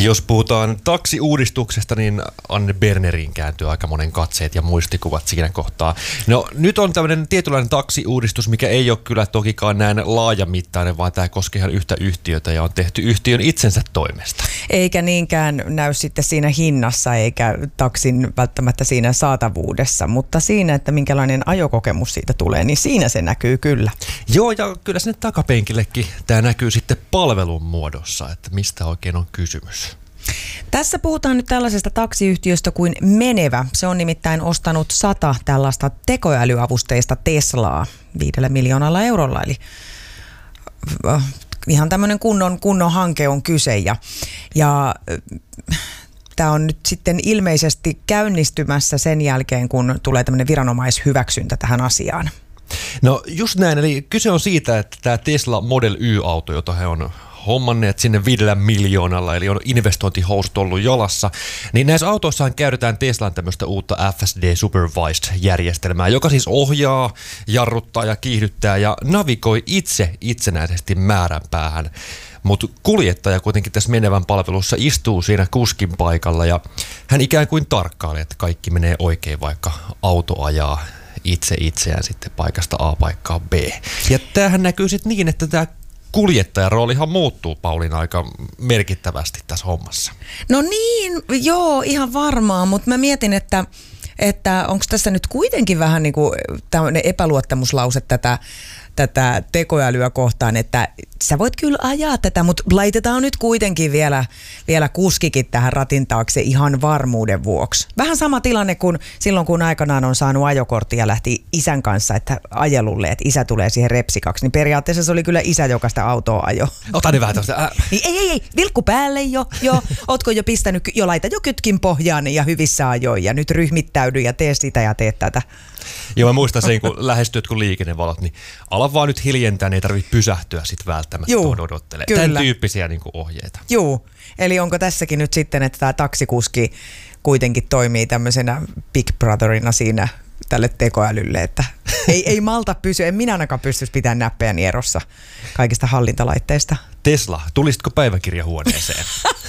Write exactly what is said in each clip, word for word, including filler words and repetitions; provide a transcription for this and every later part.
Jos puhutaan taksiuudistuksesta, niin Anne Berneriin kääntyy aika monen katseet ja muistikuvat siinä kohtaa. No nyt on tämmöinen tietynlainen taksiuudistus, mikä ei ole kyllä tokikaan näin laajamittainen, vaan tämä koskee ihan yhtä yhtiötä ja on tehty yhtiön itsensä toimesta. Eikä niinkään näy sitten siinä hinnassa eikä taksin välttämättä siinä saatavuudessa, mutta siinä, että minkälainen ajokokemus siitä tulee, niin siinä se näkyy kyllä. Joo, ja kyllä sinne takapenkillekin tämä näkyy sitten palvelun muodossa, että mistä oikein on kysymys. Tässä puhutaan nyt tällaisesta taksiyhtiöstä kuin Menevä. Se on nimittäin ostanut sata tällaista tekoälyavusteista Teslaa viidellä miljoonalla eurolla, eli ihan tämmöinen kunnon, kunnon hanke on kyse. Ja, ja tämä on nyt sitten ilmeisesti käynnistymässä sen jälkeen, kun tulee tämmöinen viranomaishyväksyntä tähän asiaan. No just näin, eli kyse on siitä, että tämä Tesla Model Y-auto, jota he on hommanneet sinne viidellä miljoonalla, eli on investointihousut ollut jalassa, niin näissä autoissahan käytetään Teslan tämmöistä uutta F S D Supervised-järjestelmää, joka siis ohjaa, jarruttaa ja kiihdyttää ja navigoi itse itsenäisesti määränpäähän. Mutta kuljettaja kuitenkin tässä Menevän palvelussa istuu siinä kuskin paikalla ja hän ikään kuin tarkkailee, että kaikki menee oikein, vaikka auto ajaa itse itseään sitten paikasta A paikkaan B. Ja tämähän näkyy sitten niin, että tämä kuljettajan roolihan muuttuu, Pauliina, aika merkittävästi tässä hommassa. No niin, joo, ihan varmaan, mutta mä mietin, että, että onko tässä nyt kuitenkin vähän niin kuin tämmöinen epäluottamuslause tätä, tätä tekoälyä kohtaan, että sä voit kyllä ajaa tätä, mutta laitetaan nyt kuitenkin vielä, vielä kuskikin tähän ratin taakse ihan varmuuden vuoksi. Vähän sama tilanne kuin silloin, kun aikanaan on saanut ajokortti ja lähti isän kanssa että ajelulle, että isä tulee siihen repsikaksi, niin periaatteessa se oli kyllä isä, joka sitä autoa ajoi. Ota nyt vähän tuosta. Äh. Niin, ei, ei, ei, vilkku päälle jo, jo. Ootko jo pistänyt, jo laita jo kytkin pohjaan ja hyvissä ajoin ja nyt ryhmittäydy ja tee sitä ja tee tätä. Joo, mä muistan sen, kun lähestyt kun liikennevalot, niin ala vaan nyt hiljentää, niin ei tarvitse pysähtyä sitten välttämättä tuon odottelemaan. Tämän tyyppisiä niin kuin ohjeita. Joo, eli onko tässäkin nyt sitten, että tämä taksikuski kuitenkin toimii tämmöisenä Big Brotherina siinä tälle tekoälylle, että ei, ei malta pysyä, en minä ainakaan pystyisi pitämään näppejäni erossa kaikista hallintalaitteista. Tesla, tulisitko päiväkirjahuoneeseen?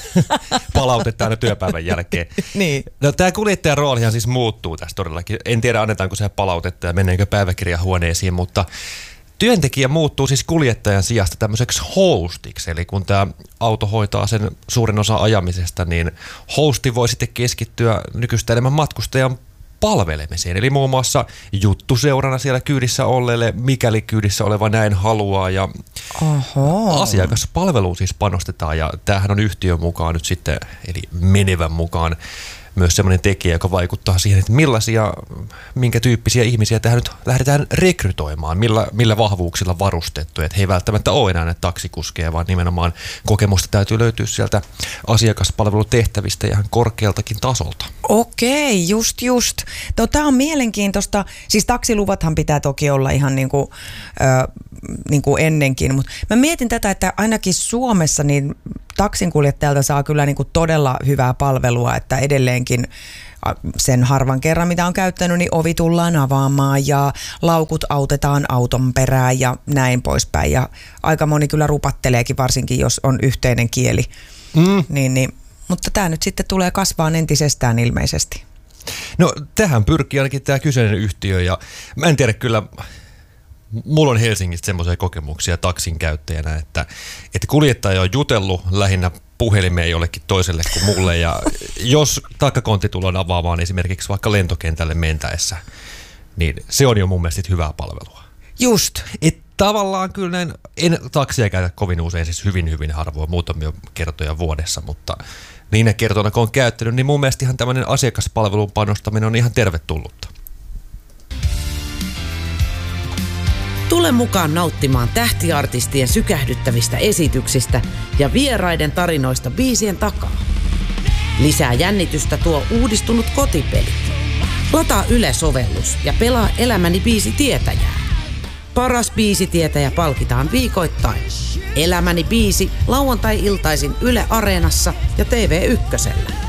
Palautetaan aina työpäivän jälkeen. Niin. No, tämä kuljettajan roolihan siis muuttuu tässä todellakin. En tiedä, annetaanko se palautetta ja mennäänkö päiväkirjahuoneisiin, mutta työntekijä muuttuu siis kuljettajan sijasta tämmöiseksi hostiksi, eli kun tämä auto hoitaa sen suurin osa ajamisesta, niin hosti voi sitten keskittyä nykyistä enemmän matkustajan palvelemiseen, eli muun muassa juttuseurana siellä kyydissä olleelle, mikäli kyydissä oleva näin haluaa, ja Oho. asiakaspalveluun siis panostetaan, ja tämähän on yhtiön mukaan nyt sitten, eli Menevän mukaan, myös semmoinen tekijä, joka vaikuttaa siihen, että millaisia, minkä tyyppisiä ihmisiä tähän nyt lähdetään rekrytoimaan, millä, millä vahvuuksilla varustettuja. Että he ei välttämättä ole enää näitä taksikuskeja, vaan nimenomaan kokemusta täytyy löytyä sieltä asiakaspalvelutehtävistä ihan korkealtakin tasolta. Okei, just just. Tämä on mielenkiintoista. Siis taksiluvathan pitää toki olla ihan niin kuin, äh, niin kuin ennenkin, mutta mä mietin tätä, että ainakin Suomessa niin taksinkuljettajalta saa kyllä niin kuin todella hyvää palvelua, että edelleenkin sen harvan kerran, mitä on käyttänyt, niin ovi tullaan avaamaan ja laukut autetaan auton perään ja näin poispäin. Ja aika moni kyllä rupatteleekin, varsinkin jos on yhteinen kieli. Mm. Niin, niin, mutta tämä nyt sitten tulee kasvaan entisestään ilmeisesti. No tähän pyrkii ainakin tämä kyseinen yhtiö ja mä en tiedä kyllä. Mulla on Helsingistä semmoisia kokemuksia taksin käyttäjänä, että, että kuljettaja on jutellut lähinnä puhelimeen jollekin toiselle kuin mulle. Ja jos takakontti tullaan avaamaan esimerkiksi vaikka lentokentälle mentäessä, niin se on jo mun mielestä hyvää palvelua. Just. Et tavallaan kyllä näin, en taksia käytä kovin usein, siis hyvin hyvin harvoin, muutamia kertoja vuodessa, mutta niinä kertoina kun on käyttänyt, niin mun mielestä ihan tämmöinen asiakaspalvelun panostaminen on ihan tervetullutta. Tule mukaan nauttimaan tähtiartistien sykähdyttävistä esityksistä ja vieraiden tarinoista biisien takaa. Lisää jännitystä tuo uudistunut kotipeli. Lataa Yle-sovellus ja pelaa Elämäni biisitietäjää. Paras biisitietäjä palkitaan viikoittain. Elämäni biisi lauantai-iltaisin Yle Areenassa ja T V Ykkösellä.